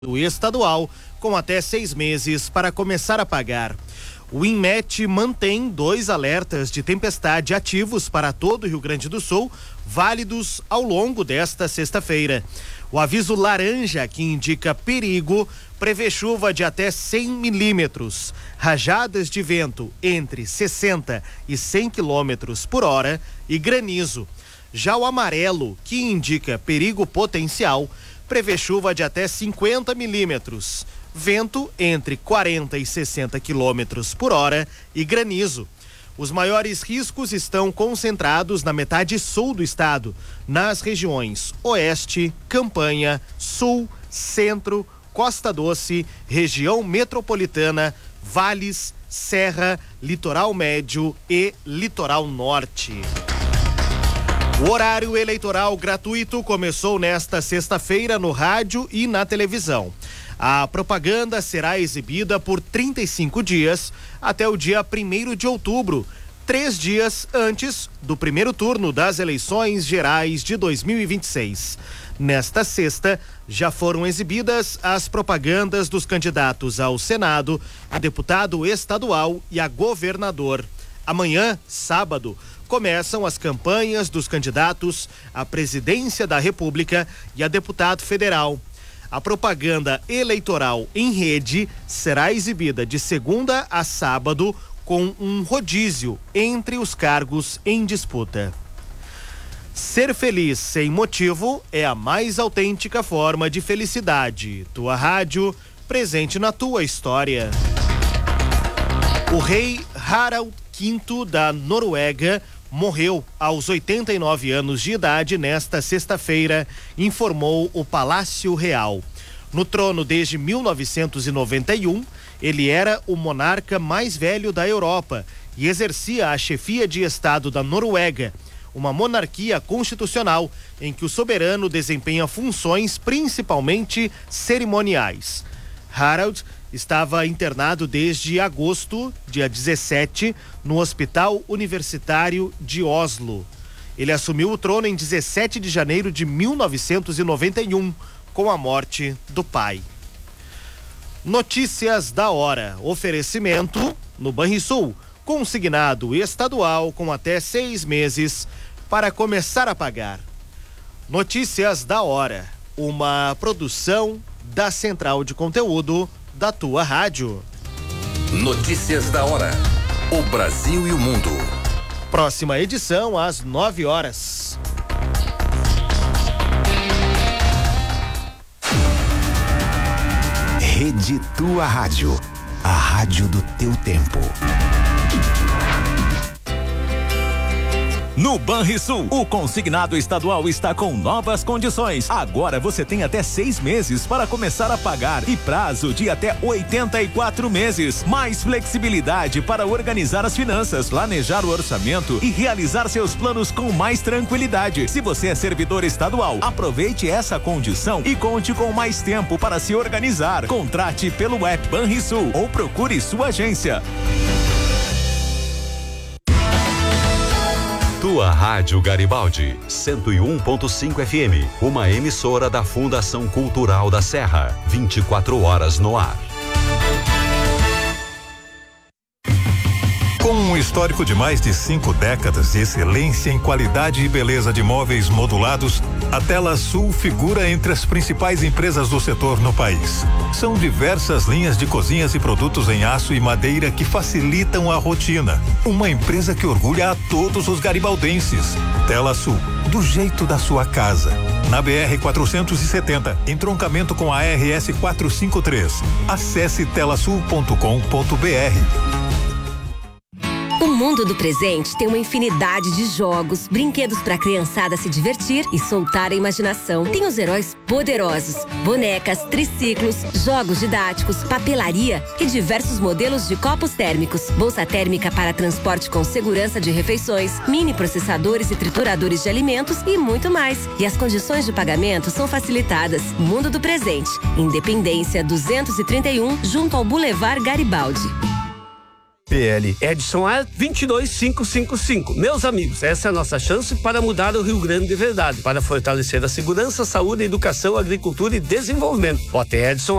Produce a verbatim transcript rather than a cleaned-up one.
estadual com até seis meses para começar a pagar. O INMET mantém dois alertas de tempestade ativos para todo o Rio Grande do Sul, válidos ao longo desta sexta-feira. O aviso laranja, que indica perigo, prevê chuva de até cem milímetros, rajadas de vento entre sessenta e cem quilômetros por hora e granizo. Já o amarelo, que indica perigo potencial, prevê chuva de até cinquenta milímetros, vento entre quarenta e sessenta quilômetros por hora e granizo. Os maiores riscos estão concentrados na metade sul do estado, nas regiões Oeste, Campanha, Sul, Centro, Costa Doce, região metropolitana, Vales, Serra, Litoral Médio e Litoral Norte. O horário eleitoral gratuito começou nesta sexta-feira no rádio e na televisão. A propaganda será exibida por trinta e cinco dias até o dia primeiro de outubro, três dias antes do primeiro turno das eleições gerais de dois mil e vinte e seis. Nesta sexta, já foram exibidas as propagandas dos candidatos ao Senado, a deputado estadual e a governador. Amanhã, sábado, começam as campanhas dos candidatos à presidência da República e a deputado federal. A propaganda eleitoral em rede será exibida de segunda a sábado com um rodízio entre os cargos em disputa. Ser feliz sem motivo é a mais autêntica forma de felicidade. Tua rádio, presente na tua história. O rei Harald quinto da Noruega morreu aos oitenta e nove anos de idade nesta sexta-feira, informou o Palácio Real. No trono desde mil novecentos e noventa e um, ele era o monarca mais velho da Europa e exercia a chefia de Estado da Noruega, uma monarquia constitucional em que o soberano desempenha funções principalmente cerimoniais. Harald estava internado desde agosto, dia dezessete, no Hospital Universitário de Oslo. Ele assumiu o trono em dezessete de janeiro de mil novecentos e noventa e um, com a morte do pai. Notícias da hora. Oferecimento no Banrisul, consignado estadual com até seis meses para começar a pagar. Notícias da hora. Uma produção da Central de Conteúdo da tua rádio. Notícias da hora. O Brasil e o mundo. Próxima edição às nove horas. Rede Tua Rádio. A rádio do teu tempo. No Banrisul, o consignado estadual está com novas condições. Agora você tem até seis meses para começar a pagar e prazo de até oitenta e quatro meses. Mais flexibilidade para organizar as finanças, planejar o orçamento e realizar seus planos com mais tranquilidade. Se você é servidor estadual, aproveite essa condição e conte com mais tempo para se organizar. Contrate pelo app Banrisul ou procure sua agência. Tua Rádio Garibaldi, cento e um ponto cinco F M, uma emissora da Fundação Cultural da Serra, vinte e quatro horas no ar. Com um histórico de mais de cinco décadas de excelência em qualidade e beleza de móveis modulados, a Tela Sul figura entre as principais empresas do setor no país. São diversas linhas de cozinhas e produtos em aço e madeira que facilitam a rotina. Uma empresa que orgulha a todos os garibaldenses. Tela Sul, do jeito da sua casa. Na B R quatrocentos e setenta, entroncamento com a R S quatrocentos e cinquenta e três. Acesse telasul ponto com ponto b r. O mundo do presente tem uma infinidade de jogos, brinquedos para a criançada se divertir e soltar a imaginação. Tem os heróis poderosos, bonecas, triciclos, jogos didáticos, papelaria e diversos modelos de copos térmicos, bolsa térmica para transporte com segurança de refeições, mini processadores e trituradores de alimentos e muito mais. E as condições de pagamento são facilitadas. Mundo do presente, Independência duzentos e trinta e um, junto ao Boulevard Garibaldi. P L Edson A dois dois cinco cinco cinco. Meus amigos, essa é a nossa chance para mudar o Rio Grande de verdade, para fortalecer a segurança, saúde, educação, agricultura e desenvolvimento. Vote Edson